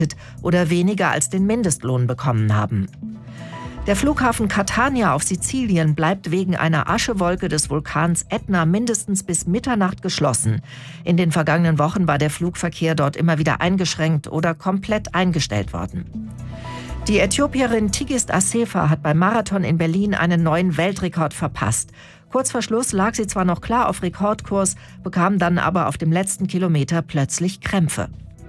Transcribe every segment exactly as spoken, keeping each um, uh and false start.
oder weniger als den Mindestlohn bekommen haben. Der Flughafen Catania auf Sizilien bleibt wegen einer Aschewolke des Vulkans Ätna mindestens bis Mitternacht geschlossen. In den vergangenen Wochen war der Flugverkehr dort immer wieder eingeschränkt oder komplett eingestellt worden. Die Äthiopierin Tigist Assefa hat beim Marathon in Berlin einen neuen Weltrekord verpasst. Kurz vor Schluss lag sie zwar noch klar auf Rekordkurs, bekam dann aber auf dem letzten Kilometer plötzlich Krämpfe.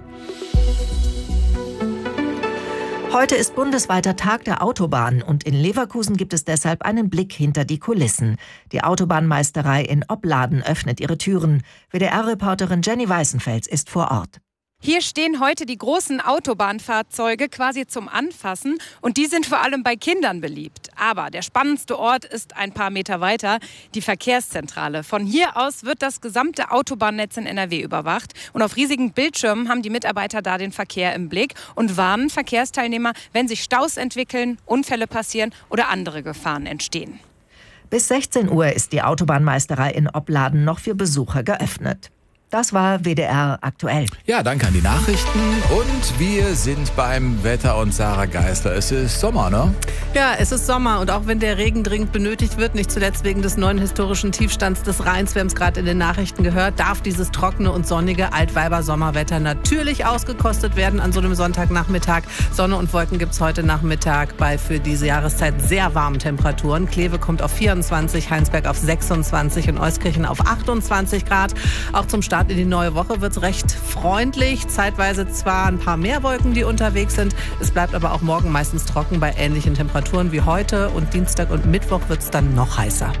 Heute ist bundesweiter Tag der Autobahn und in Leverkusen gibt es deshalb einen Blick hinter die Kulissen. Die Autobahnmeisterei in Opladen öffnet ihre Türen. W D R-Reporterin Jenny Weißenfels ist vor Ort. Hier stehen heute die großen Autobahnfahrzeuge quasi zum Anfassen und die sind vor allem bei Kindern beliebt. Aber der spannendste Ort ist ein paar Meter weiter, die Verkehrszentrale. Von hier aus wird das gesamte Autobahnnetz in N R W überwacht und auf riesigen Bildschirmen haben die Mitarbeiter da den Verkehr im Blick und warnen Verkehrsteilnehmer, wenn sich Staus entwickeln, Unfälle passieren oder andere Gefahren entstehen. Bis sechzehn Uhr ist die Autobahnmeisterei in Opladen noch für Besucher geöffnet. Das war W D R aktuell. Ja, danke an die Nachrichten. Und wir sind beim Wetter und Sarah Geisler. Es ist Sommer, ne? Ja, es ist Sommer. Und auch wenn der Regen dringend benötigt wird, nicht zuletzt wegen des neuen historischen Tiefstands des Rheins, wir haben es gerade in den Nachrichten gehört, darf dieses trockene und sonnige Altweiber-Sommerwetter natürlich ausgekostet werden an so einem Sonntagnachmittag. Sonne und Wolken gibt es heute Nachmittag bei für diese Jahreszeit sehr warmen Temperaturen. Kleve kommt auf vierundzwanzig, Heinsberg auf sechsundzwanzig und Euskirchen auf achtundzwanzig Grad. Auch zum Start in die neue Woche wird es recht freundlich. Zeitweise zwar ein paar mehr Wolken, die unterwegs sind. Es bleibt aber auch morgen meistens trocken bei ähnlichen Temperaturen wie heute. Und Dienstag und Mittwoch wird es dann noch heißer.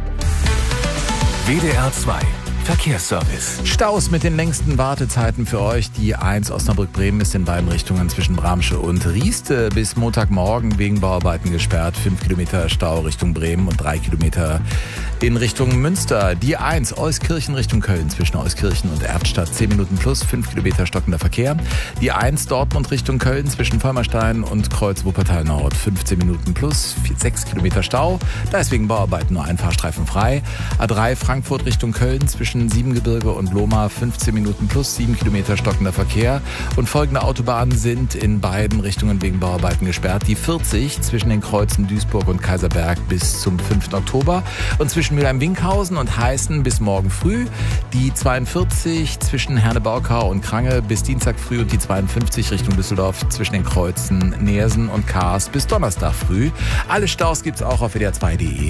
W D R zwei Verkehrsservice. Staus mit den längsten Wartezeiten für euch. Die eins Osnabrück-Bremen ist in beiden Richtungen zwischen Bramsche und Rieste bis Montagmorgen wegen Bauarbeiten gesperrt. Fünf Kilometer Stau Richtung Bremen und drei Kilometer in Richtung Münster. Die eins Euskirchen Richtung Köln zwischen Euskirchen und Erftstadt zehn Minuten plus, fünf Kilometer stockender Verkehr. Die eins Dortmund Richtung Köln zwischen Vollmerstein und Kreuz Wuppertal Nord fünfzehn Minuten plus, sechs Kilometer Stau. Da ist wegen Bauarbeiten nur ein Fahrstreifen frei. A drei Frankfurt Richtung Köln zwischen Siebengebirge und Lohmar fünfzehn Minuten plus, sieben Kilometer stockender Verkehr. Und folgende Autobahnen sind in beiden Richtungen wegen Bauarbeiten gesperrt. Die vierzig zwischen den Kreuzen Duisburg und Kaiserberg bis zum fünften Oktober und zwischen Mülheim-Winkhausen und Heißen bis morgen früh. Die zweiundvierzig zwischen Herne-Baukau und Krange bis Dienstag früh und die zweiundfünfzig Richtung Düsseldorf zwischen den Kreuzen Neersen und Kaas bis Donnerstag früh. Alle Staus gibt's auch auf W D R zwei Punkt de.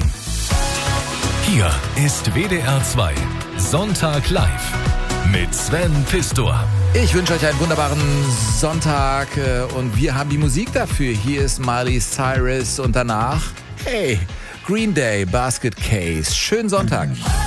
Hier ist W D R zwei Sonntag live mit Sven Pistor. Ich wünsche euch einen wunderbaren Sonntag und wir haben die Musik dafür. Hier ist Miley Cyrus und danach, hey, Green Day, Basket Case. Schönen Sonntag.